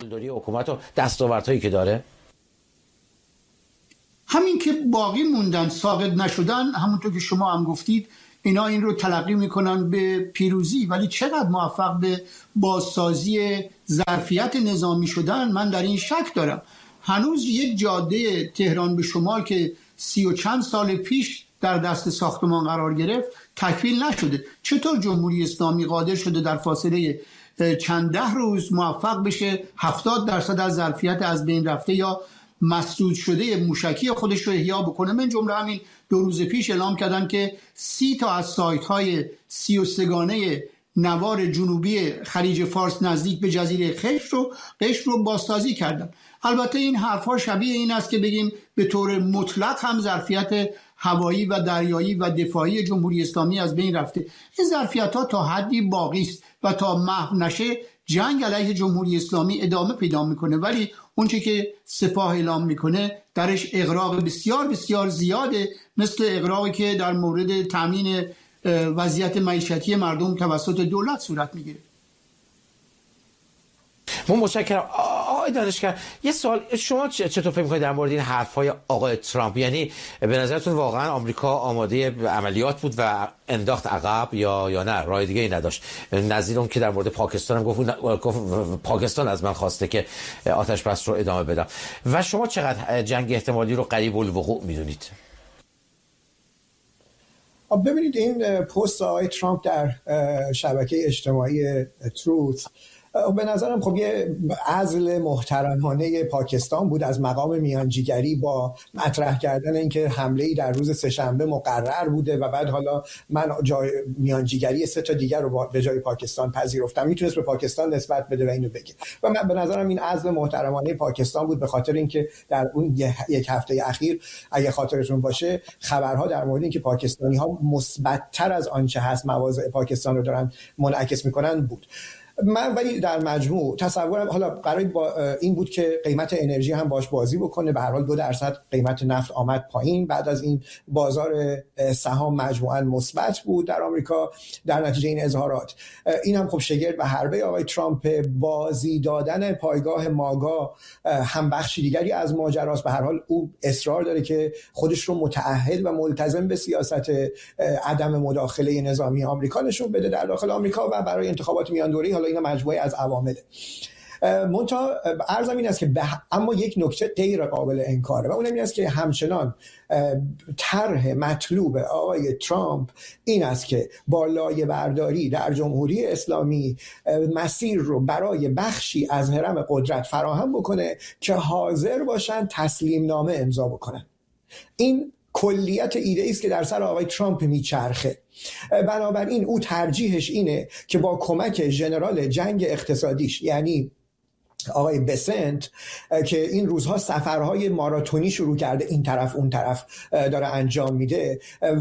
قلدری حکومت و دستاوردهایی که داره؟ همین که باقی موندن، ساقط نشدن، همونطور که شما هم گفتید اینا این رو تلقی میکنن به پیروزی، ولی چقدر موفق به بازسازی ظرفیت نظامی شدن من در این شک دارم. هنوز یک جاده تهران به شمال که 30 و چند سال پیش در دست ساختمان قرار گرفت تکمیل نشده. چطور جمهوری اسلامی قادر شده در فاصله چند ده روز موفق بشه 70% از ظرفیت از بین رفته یا مسدود شده موشکی خودش رو احیا بکنه؟ من جمله همین 2 روز پیش اعلام کردن که 30 تا از سایت های 33 گانه نوار جنوبی خلیج فارس نزدیک به جزیره قشم رو بازسازی کردن. البته این حرفها شبیه این است که بگیم به طور مطلق هم ظرفیت هوایی و دریایی و دفاعی جمهوری اسلامی از بین رفته. این ظرفیت ها تا حدی باقی است و تا محو نشه جنگ علیه جمهوری اسلامی ادامه پیدا میکنه، ولی اونچه که سپاه اعلام میکنه درش اغراق بسیار بسیار زیاده، مثل اغراقی که در مورد تامین وضعیت معیشتی مردم توسط دولت صورت میگیره. متشکرم. آقای دانشگر، یه سوال، شما چطور فکر می‌کنید در مورد این حرف‌های آقای ترامپ؟ یعنی به نظرتون واقعا آمریکا آماده عملیات بود و انداخت عقب یا نه راه دیگه ای نداشت؟ نظیر اون که در مورد پاکستان هم گفت پاکستان از من خواسته که آتش بس رو ادامه بدم. و شما چقدر جنگ احتمالی رو قریب الوقوع می‌دونید؟ ببینید این پست آقای ترامپ در شبکه اجتماعی تروت به نظرم خب یه عزل محترمانه پاکستان بود از مقام میانجیگری، با مطرح کردن اینکه حمله‌ای در روز سه‌شنبه مقرر بوده و بعد حالا من جای میانجیگری 3 تا دیگر رو به جای پاکستان پذیرفتم. میتونست به پاکستان نسبت بده و اینو بگه. و من به نظرم این عزل محترمانه پاکستان بود، به خاطر اینکه در اون یک هفته اخیر اگه خاطرتون باشه خبرها در مورد اینکه پاکستانی‌ها مثبت‌تر از آنچه هست مواضع پاکستان رو دارن منعکس می‌کنن بود. من ولی در مجموع تصورم حالا برای این بود که قیمت انرژی هم باش بازی بکنه. به هر حال 2% قیمت نفت آمد پایین، بعد از این بازار سهام مجموعاً مثبت بود در آمریکا در نتیجه این اظهارات. این هم خب شگرد و حربه آقای ترامپ، بازی دادن پایگاه ماگا هم بخشی دیگری از ماجراست. به هر حال او اصرار داره که خودش رو متعهد و ملتزم به سیاست عدم مداخله نظامی آمریکا نشون بده در داخل آمریکا و برای انتخابات میان دوره‌ای. حالا اینا مجموعه از عوامله. منتها عرضم این است که اما یک نکته غیر قابل انکاره و اون این است که همچنان طرح مطلوب آقای ترامپ این است که با لایه برداری در جمهوری اسلامی مسیر رو برای بخشی از هرم قدرت فراهم بکنه که حاضر باشن تسلیم نامه امضا بکنن. این کلیت ایده است که در سر آقای ترامپ میچرخه. بنابراین او ترجیحش اینه که با کمک ژنرال جنگ اقتصادیش یعنی آقای بسنت که این روزها سفرهای ماراتونی شروع کرده، این طرف اون طرف داره انجام میده،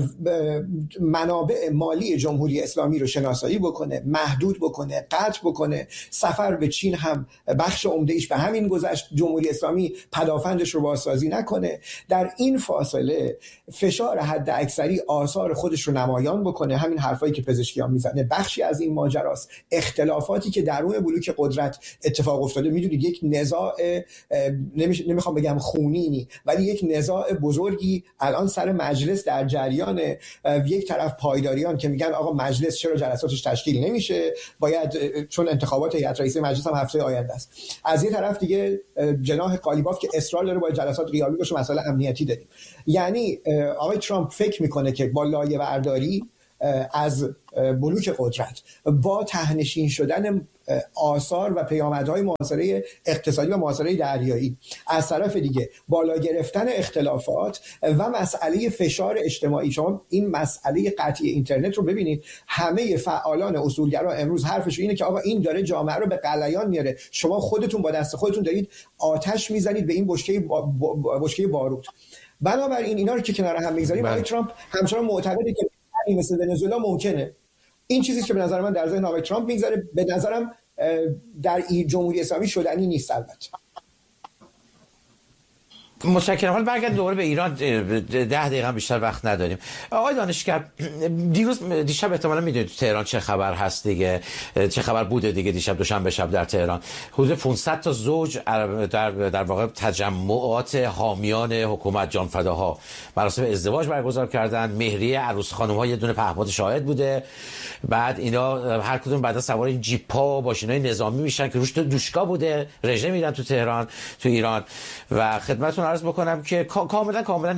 منابع مالی جمهوری اسلامی رو شناسایی بکنه، محدود بکنه، قطع بکنه. سفر به چین هم بخش عمده‌ایش به همین گذشت، جمهوری اسلامی پدافندش رو بازسازی نکنه. در این فاصله فشار حد اکثری آثار خودش رو نمایان بکنه. همین حرفایی که پزشکیان میزنه بخشی از این ماجراست. اختلافاتی که درون بلوک قدرت اتفاق افتاده، میدونید یک نزاع نمیخوام بگم خونینی ولی یک نزاع بزرگی الان سر مجلس در جریانه. یک طرف پایداریان که میگن آقا مجلس چرا جلساتش تشکیل نمیشه، باید چون انتخابات هیئت رئیسه مجلس هم هفته آینده است. از یک طرف دیگه جناح قالیباف که اصرار داره باید جلسات غیابی باشه، مسئله امنیتی داریم. یعنی آقای ترامپ فکر میکنه که با لایه برداری از بلوک قدرت با تهنشین شدن آثار و پیامدهای محاصره اقتصادی و محاصره دریایی، از طرف دیگه بالا گرفتن اختلافات و مسئله فشار اجتماعی. شما این مسئله قطعی اینترنت رو ببینید، همه فعالان اصولگرا امروز حرفشون اینه که آقا این داره جامعه رو به غلیان میاره، شما خودتون با دست خودتون دارید آتش میزنید به این بشکه بارود. بنابراین اینا رو که کنار هم میذاریم، آقای ترامپ همچنان معتقده که مثل ونزوئلا ممکنه. این چیزی که به نظر من در ذهن آقای ترامپ میگذره، به نظرم در جمهوری اسلامی شدنی نیست. البته متشکرم. حالا برگردیم دوباره به ایران، 10 دقیقه بیشتر وقت نداریم. آقای دانشگر، دیشب احتمالاً میدونید تو تهران چه خبر هست دیگه، چه خبر بوده دیگه. دیشب دوشنبه شب در تهران حدود 500 تا زوج در واقع تجمعات حامیان حکومت جانفداها مراسم ازدواج برگزار کردن. مهریه عروس خانم‌ها یه دونه پهپاد شاهد بوده. بعد اینا هر کدوم بعدا سوار این جیپ‌ها و ماشینای نظامی میشن که روش دوشکا بوده، رژه میدن تو تهران، تو ایران. و خدمتتون عرض بکنم که کاملا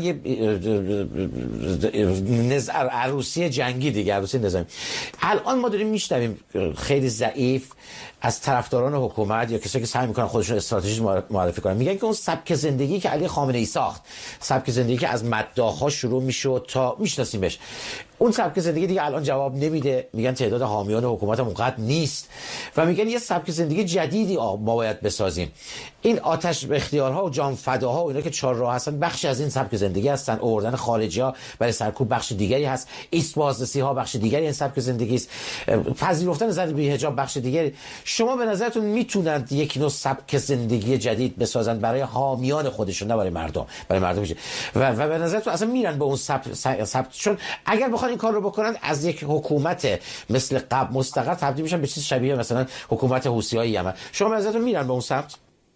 یه عروسی جنگی دیگه، عروسی نظامی. الان ما داریم میشنویم خیلی ضعیف از طرفداران حکومت یا کسایی که سعی میکنن خودشون استراتژی معرفی کنن، میگن که اون سبک زندگی که علی خامنه‌ای ساخت، سبک زندگی که از مداح‌ها شروع میشد تا میشناسیمش، اون سبک زندگی دیگه الان جواب نمیده. میگن تعداد حامیان حکومت اونقدر نیست و میگن یه سبک زندگی جدیدی ما باید بسازیم. این آتش به اختیارها و جانفداها و اینا که چهارراه هستن بخشی از این سبک زندگی هستن. آوردن خارجی‌ها برای سرکوب بخش دیگری هست. ایست بازرسی‌ها بخش دیگری این سبک زندگی است. پذیرفتن زن بی حجاب بخش دیگری. شما به نظرتون میتونند یک نوع سبک زندگی جدید بسازن برای حامیان خودشون، نه برای مردم، برای مردم میشه و به نظرتون اصلا میرن به اون سبک؟ چون اگر بخوان این کار رو بکنن از یک حکومت مثل قبل مستقر تبدیل میشن به چیز شبیه مثلا حکومت حوثی‌های یمن. شما به نظرتون میرن به اون سمت؟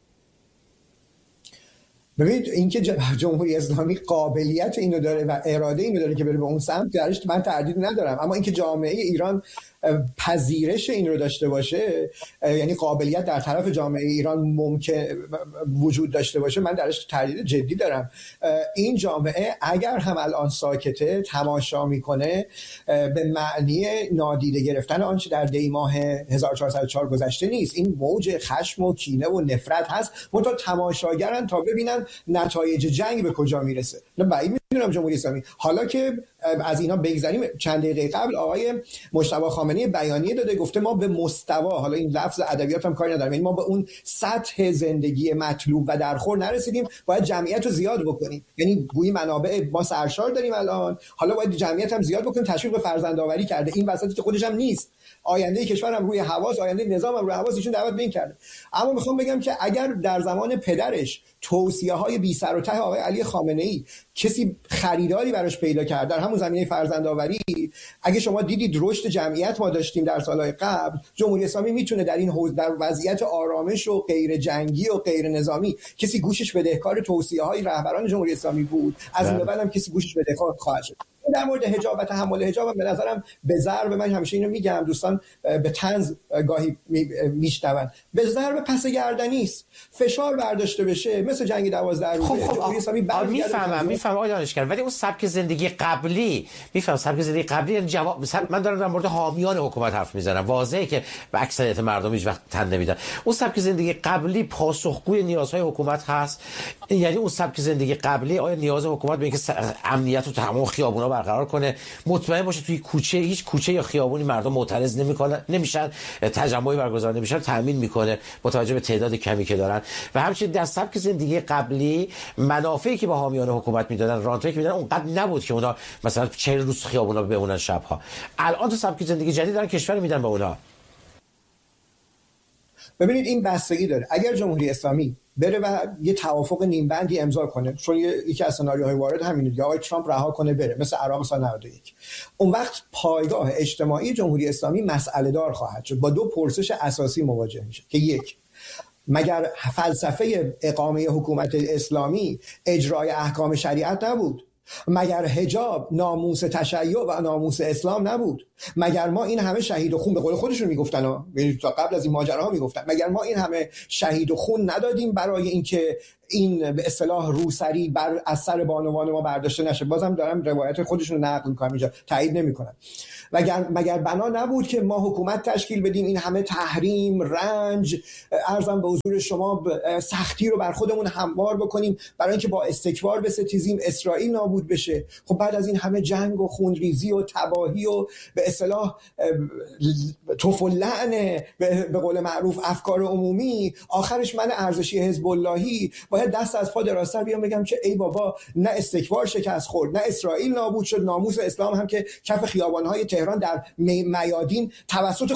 ببینید اینکه جمهوری اسلامی قابلیت اینو داره و اراده اینو داره که بره به اون سمت، درش من تردید ندارم. اما اینکه جامعه ایران پذیرش این رو داشته باشه، یعنی قابلیت در طرف جامعه ایران ممکن وجود داشته باشه، من درش تردید جدی دارم. این جامعه اگر هم الان ساکته تماشا میکنه به معنی نادیده گرفتن آنچه در دی ماه 1404 گذشته نیست. این موج خشم و کینه و نفرت هست، منتها تماشاگرن تا ببینن نتایج جنگ به کجا میرسه. من بعید میدونم جمهوری اسلامی، حالا که از اینا بگذریم، چند دقیقه قبل آقای مجتبی خامنه‌ای بیانیه داده، گفته ما به مستوی، حالا این لفظ ادبیات هم کاری ندارم، یعنی ما به اون سطح زندگی مطلوب و درخور نرسیدیم، باید جمعیت رو زیاد بکنیم. یعنی گویی منابع ما سرشار داریم الان، حالا باید جمعیت هم زیاد بکنیم. تشویق به فرزندآوری کرده، این وسطی که خودش هم نیست، آینده کشور هم روی حواس، آینده نظام هم روی حواس، ایشون دعوت به این کرده. اما میخوام بگم که اگر در زمان پدرش توصیه‌های بی سر و ته آقای علی خامنه‌ای کسی خریداری براش پیدا کرد در همون زمینه فرزندآوری، اگه شما دیدید رشد جمعیت ما داشتیم در سالهای قبل، جمهوری اسلامی میتونه در این حوزه، در وضعیت آرامش و غیر جنگی و غیر نظامی، کسی گوشش بدهکار توصیه‌های رهبران جمهوری اسلامی بود، از این به بعد هم کسی گوشش بدهکار خواهد شد. در مورد حجاب و تحمل حجاب به نظرم به ضرب، من همیشه اینو میگم، دوستان به طنز گاهی میشنون، به ضرب پس گردنی است. فشار برداشته بشه مثل جنگ 12 روزه. جمهوری اسلامی میفهمم آقای دانشگر، ولی اون سبک زندگی قبلی، میفهم سبک زندگی قبلی جواب، من دارم در مورد حامیان حکومت حرف میزنم، واضحه که به اکثریت مردم هیچ وقت تن نمیدن. اون سبک زندگی قبلی پاسخگوی نیازهای حکومت هست؟ یعنی اون سبک زندگی قبلی آیا نیاز حکومت به اینکه امنیت و تمام خیابونا برقرار کنه، مطمئن باشه توی کوچه، هیچ کوچه یا خیابونی مردم معترض نمیشن، تجمعی برگزار نمیشن، تامین میکنه با توجه به تعداد کمی که دارن؟ و همچنین در سبک زندگی قبلی منافعی که به حامیان حکومت میدادن، رانتایی که میدادن، اونقدر نبود که اونا مثلا 40 روز خیابونا بمونن شبها. الان تو سبک زندگی جدید دارن کشور میدن به اونا. ببینید این بستگی داره. اگر جمهوری اسلامی بره و یه توافق نیم بندی امضا کنه، چون یکی از سناریوهای وارد همینه دیگه، آقای ترامپ رها کنه بره، مثل عراق سال 91، اون وقت پایگاه اجتماعی جمهوری اسلامی مسئله دار خواهد شد، با دو پرسش اساسی مواجه میشه که یک، مگر فلسفه اقامه حکومت اسلامی اجرای احکام شریعت نبود؟ مگر حجاب ناموس تشیع و ناموس اسلام نبود؟ مگر ما این همه شهید و خون، به قول خودشون میگفتن، تا قبل از این ماجراها میگفتن، مگر ما این همه شهید و خون ندادیم برای اینکه این به اصطلاح روسری از سر بانوان ما برداشته نشه؟ بازم دارم روایت خودشون رو نقل میکنم اینجا، تایید نمیکنم. مگر بنا نبود که ما حکومت تشکیل بدیم، این همه تحریم، رنج، عرضم به حضور شما سختی رو بر خودمون هموار بکنیم برای اینکه با استکبار بستیزیم، اسرائیل نابود بشه؟ خب بعد از این همه جنگ و خونریزی و تباهی و به اصطلاح طف و لعن، به قول معروف افکار عمومی، آخرش من ارزشی حزب اللهی باید دست از پا دراستر بیام بگم که ای بابا، نه استکبار شکست خورد، نه اسرائیل نابود شد، ناموس اسلام هم که کف خیابان‌های تهران در میادین توسط